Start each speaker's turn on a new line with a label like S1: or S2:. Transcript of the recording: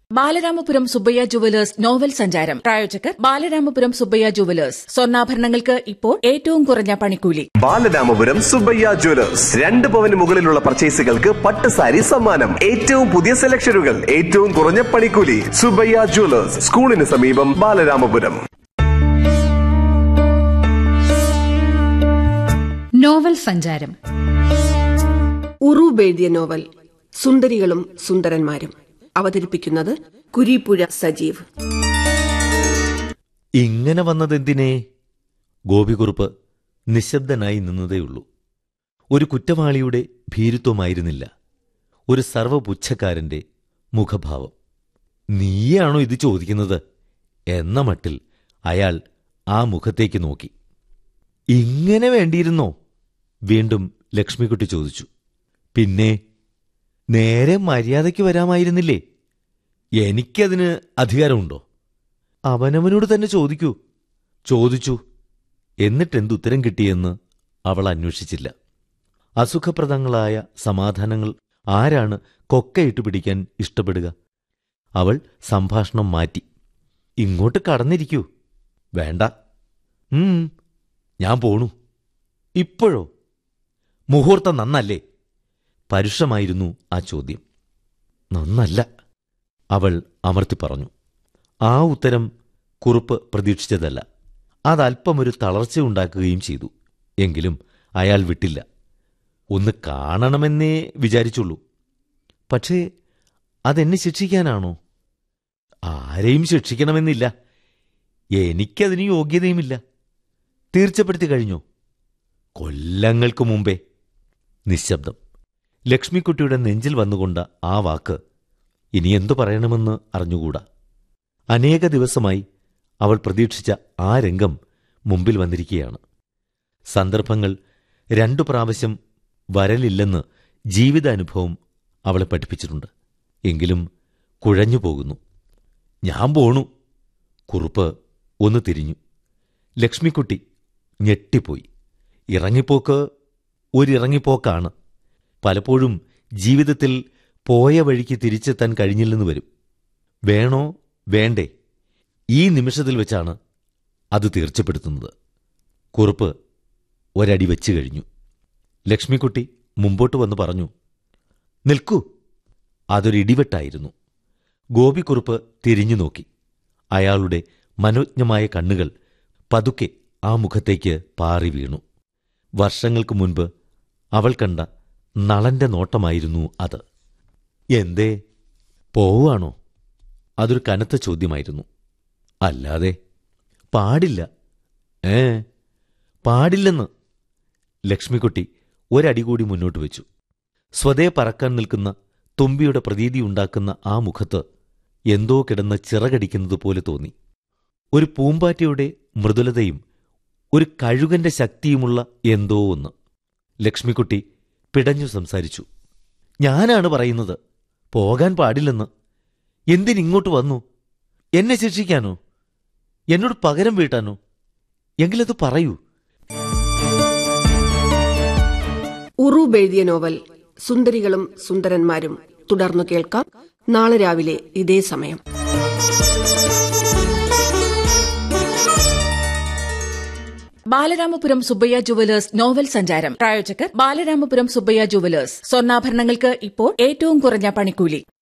S1: Balaramapuram Subbaiah jewellers novel സഞ്ചാരം. പ്രായോജകർ Balaramapuram Subbaiah jewellers. സ്വർണ്ണാഭരണങ്ങൾക്ക് ഇപ്പോൾ ഏറ്റവും കുറഞ്ഞ പണിക്കൂലി.
S2: ബാലരാമപുരം സുബ്ബയ്യ ജുവലേഴ്സ്. 2 പവന് മുകളിലുള്ള പർച്ചേസുകൾക്ക് പട്ടുസാരി സമ്മാനം. ഏറ്റവും പുതിയ സെലക്ഷനുകൾ, ഏറ്റവും കുറഞ്ഞ പണിക്കൂലി. സുബ്ബയ്യ ജുവലേഴ്സ്, സ്കൂളിന് സമീപം, ബാലരാമപുരം.
S3: നോവൽ സഞ്ചാരം.
S4: ഉറൂബ് എഴുതിയ നോവൽ സുന്ദരികളും സുന്ദരന്മാരും. അവതരിപ്പിക്കുന്നത് കുരീപ്പുഴ സജീവ്.
S5: ഇങ്ങനെ വന്നതെന്തിനേ? ഗോപികുറുപ്പ് നിശബ്ദനായി നിന്നതേയുള്ളൂ. ഒരു കുറ്റവാളിയുടെ ഭീരുത്വമായിരുന്നില്ല, ഒരു സർവപുച്ഛക്കാരന്റെ മുഖഭാവം. നീയാണോ ഇത് ചോദിക്കുന്നത് എന്ന മട്ടിൽ അയാൾ ആ മുഖത്തേക്ക് നോക്കി. ഇങ്ങനെ വേണ്ടിയിരുന്നോ? വീണ്ടും ലക്ഷ്മിക്കുട്ടി ചോദിച്ചു. പിന്നെ നേരെ മര്യാദയ്ക്ക് വരാമായിരുന്നില്ലേ? എനിക്കതിന് അധികാരമുണ്ടോ? അവനവനോട് തന്നെ ചോദിക്കൂ. ചോദിച്ചു. എന്നിട്ടെന്തുത്തരം കിട്ടിയെന്ന് അവൾ അന്വേഷിച്ചില്ല. അസുഖപ്രദങ്ങളായ സമാധാനങ്ങൾ ആരാണ് കൊക്കയിട്ട് പിടിക്കാൻ ഇഷ്ടപ്പെടുക? അവൾ സംഭാഷണം മാറ്റി. ഇങ്ങോട്ട് കടന്നിരിക്കൂ. വേണ്ട. ഞാൻ പോണു. ഇപ്പോഴോ? മുഹൂർത്തം നന്നല്ലേ? പരുഷമായിരുന്നു ആ ചോദ്യം. നന്നല്ല, അവൾ അമർത്തി പറഞ്ഞു. ആ ഉത്തരം കുറുപ്പ് പ്രതീക്ഷിച്ചതല്ല. അതല്പമൊരു തളർച്ചയുണ്ടാക്കുകയും ചെയ്തു. എങ്കിലും അയാൾ വിട്ടില്ല. ഒന്ന് കാണണമെന്നേ വിചാരിച്ചുള്ളൂ. പക്ഷേ അതെന്നെ ശിക്ഷിക്കാനാണോ? ആരെയും ശിക്ഷിക്കണമെന്നില്ല. എനിക്കതിന് യോഗ്യതയുമില്ല. തീർച്ചപ്പെടുത്തി കഴിഞ്ഞോ? കൊല്ലങ്ങൾക്ക് മുമ്പേ. നിശബ്ദം. ലക്ഷ്മിക്കുട്ടിയുടെ നെഞ്ചിൽ വന്നുകൊണ്ട ആ വാക്ക് ഇനി എന്തു പറയണമെന്ന് അറിഞ്ഞുകൂടാ. അനേക ദിവസമായി അവൾ പ്രതീക്ഷിച്ച ആ രംഗം മുമ്പിൽ വന്നിരിക്കുകയാണ്. സന്ദർഭങ്ങൾ 2 പ്രാവശ്യം വരലില്ലെന്ന് ജീവിതാനുഭവം അവളെ പഠിപ്പിച്ചിട്ടുണ്ട്. എങ്കിലും കുഴഞ്ഞുപോകുന്നു. ഞാൻ പോണു. കുറുപ്പ് ഒന്ന് തിരിഞ്ഞു. ലക്ഷ്മിക്കുട്ടി ഞെട്ടിപ്പോയി. ഇറങ്ങിപ്പോക്ക് ഒരിറങ്ങിപ്പോക്കാണ്. പലപ്പോഴും ജീവിതത്തിൽ പോയ വഴിക്ക് തിരിച്ചെത്താൻ കഴിഞ്ഞില്ലെന്ന് വരും. വേണോ വേണ്ടേ? ഈ നിമിഷത്തിൽ വെച്ചാണ് അത് തീർച്ചപ്പെടുത്തുന്നത്. കുറുപ്പ് ഒരടി വെച്ചു കഴിഞ്ഞു. ലക്ഷ്മിക്കുട്ടി മുമ്പോട്ട് വന്ന് പറഞ്ഞു, നിൽക്കൂ. അതൊരിടിവെട്ടായിരുന്നു. ഗോപിക്കുറുപ്പ് തിരിഞ്ഞു നോക്കി. അയാളുടെ മനോജ്ഞമായ കണ്ണുകൾ പതുക്കെ ആ മുഖത്തേക്ക് പാറി വീണു. വർഷങ്ങൾക്ക് മുൻപ് അവൾ കണ്ട നളന്റെ നോട്ടമായിരുന്നു അത്. എന്തേ, പോവാണോ? അതൊരു കനത്ത ചോദ്യമായിരുന്നു. അല്ലാതെ. പാടില്ല. പാടില്ലെന്ന്. ലക്ഷ്മിക്കുട്ടി ഒരടി കൂടി മുന്നോട്ട് വെച്ചു. സ്വതേ പറക്കാൻ നിൽക്കുന്ന തുമ്പിയുടെ പ്രതീതിയുണ്ടാക്കുന്ന ആ മുഖത്ത് എന്തോ കിടന്ന് ചിറകടിക്കുന്നതുപോലെ തോന്നി. ഒരു പൂമ്പാറ്റയുടെ മൃദുലതയും ഒരു കഴുകന്റെ ശക്തിയുമുള്ള എന്തോ ഒന്ന്. ലക്ഷ്മിക്കുട്ടി പിടഞ്ഞു സംസാരിച്ചു. ഞാനാണ് പറയുന്നത് പോകാൻ പാടില്ലെന്ന്. എന്തിനിങ്ങോട്ട് വന്നു? എന്നെ ശിക്ഷിക്കാനോ? എന്നോട് പകരം വീട്ടാനോ? എങ്കിലത് പറയൂ.
S4: ഉറൂബ് എഴുതിയ നോവൽ സുന്ദരികളും സുന്ദരന്മാരും തുടർന്നു കേൾക്കാം നാളെ രാവിലെ ഇതേ സമയം.
S1: ബാലരാമപുരം സുബ്ബയ്യ ജുവലേഴ്സ് നോവൽ സഞ്ചാരം. പ്രായോജകർ ബാലരാമപുരം സുബ്ബയ്യ ജുവലേഴ്സ്. സ്വർണ്ണാഭരണങ്ങൾക്ക് ഇപ്പോൾ ഏറ്റവും കുറഞ്ഞ പണിക്കൂലി.